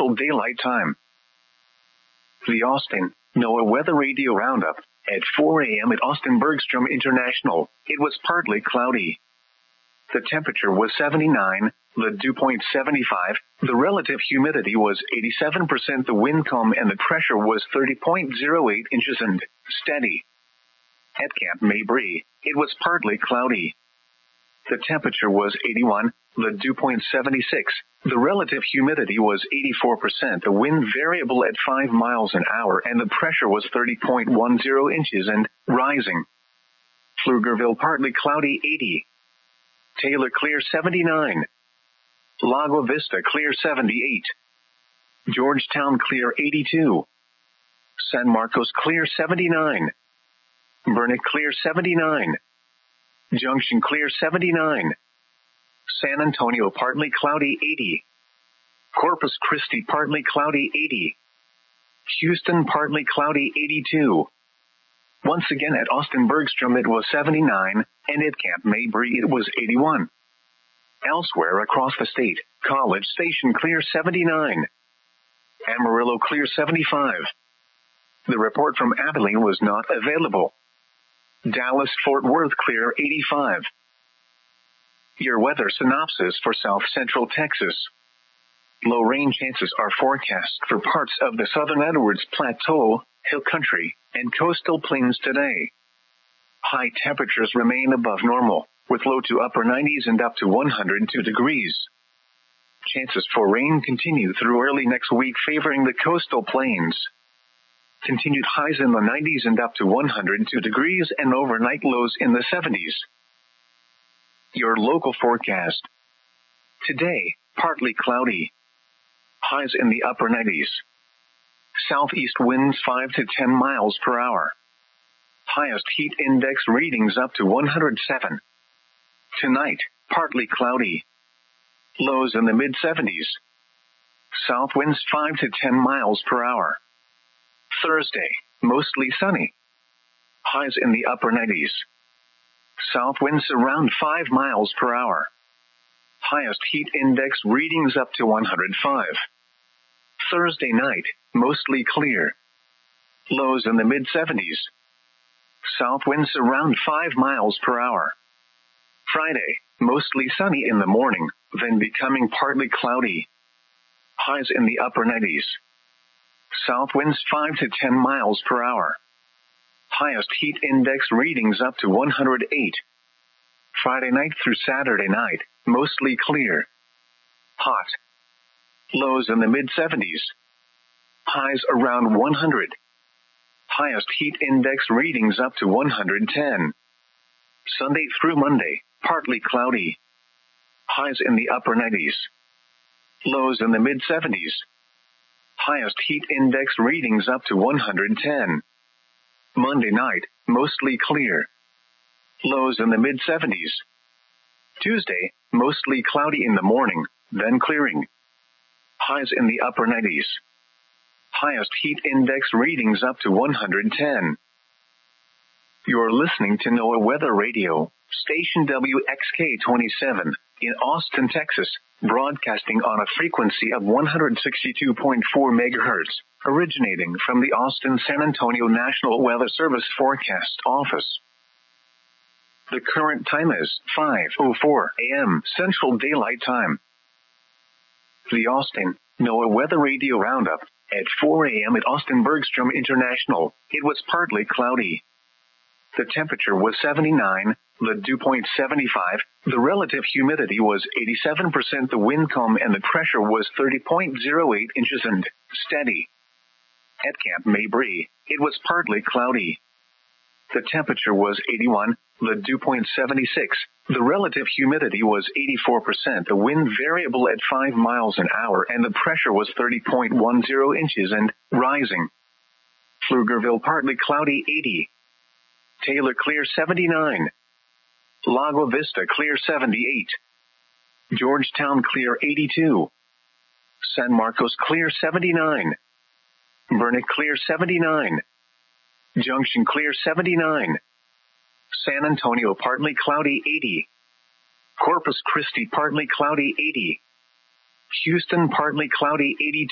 Central Daylight Time. The Austin NOAA Weather Radio Roundup. At 4 a.m. at Austin Bergstrom International, it was partly cloudy. The temperature was 79, the dew point 75, the relative humidity was 87%, the wind calm and the pressure was 30.08 inches and steady. At Camp Mabry, it was partly cloudy. The temperature was 81, the dew point 76, the relative humidity was 84%, the wind variable at 5 miles an hour and the pressure was 30.10 inches and rising. Pflugerville partly cloudy 80. Taylor clear 79. Lago Vista clear 78. Georgetown clear 82. San Marcos clear 79. Burnet clear 79. Junction clear 79. San Antonio partly cloudy 80. Corpus Christi partly cloudy 80. Houston partly cloudy 82. Once again at Austin Bergstrom it was 79, and at Camp Mabry it was 81. Elsewhere across the state, College Station clear 79. Amarillo clear 75. The report from Abilene was not available. Dallas-Fort Worth clear 85. Your weather synopsis for South Central Texas. Low rain chances are forecast for parts of the southern Edwards Plateau, Hill Country, and coastal plains today. High temperatures remain above normal, with low to upper 90s and up to 102 degrees. Chances for rain continue through early next week, favoring the coastal plains. Continued highs in the 90s and up to 102 degrees and overnight lows in the 70s. Your local forecast. Today, partly cloudy. Highs in the upper 90s. Southeast winds 5 to 10 miles per hour. Highest heat index readings up to 107. Tonight, partly cloudy. Lows in the mid-70s. South winds 5 to 10 miles per hour. Thursday, mostly sunny. Highs in the upper 90s. South winds around 5 miles per hour. Highest heat index readings up to 105. Thursday night, mostly clear. Lows in the mid-70s. South winds around 5 miles per hour. Friday, mostly sunny in the morning, then becoming partly cloudy. Highs in the upper 90s. South winds 5 to 10 miles per hour. Highest heat index readings up to 108. Friday night through Saturday night, mostly clear. Hot. Lows in the mid-70s. Highs around 100. Highest heat index readings up to 110. Sunday through Monday, partly cloudy. Highs in the upper 90s. Lows in the mid-70s. Highest heat index readings up to 110. Monday night, mostly clear. Lows in the mid-70s. Tuesday, mostly cloudy in the morning, then clearing. Highs in the upper 90s. Highest heat index readings up to 110. You're listening to NOAA Weather Radio, station WXK-27, in Austin, Texas, broadcasting on a frequency of 162.4 megahertz, originating from the Austin-San Antonio National Weather Service Forecast Office. The current time is 5:04 a.m. Central Daylight Time. The Austin NOAA Weather Radio Roundup. At 4 a.m. at Austin Bergstrom International, it was partly cloudy. The temperature was 79, the dew point 75, the relative humidity was 87%, the wind calm and the pressure was 30.08 inches and steady. At Camp Mabry, it was partly cloudy. The temperature was 81, the dew point 76, the relative humidity was 84%, the wind variable at 5 miles an hour and the pressure was 30.10 inches and rising. Pflugerville partly cloudy 80. Taylor clear 79. Lago Vista clear 78. Georgetown clear 82. San Marcos clear 79. Burnet clear 79. Junction clear 79. San Antonio partly cloudy 80. Corpus Christi partly cloudy 80. Houston partly cloudy 82.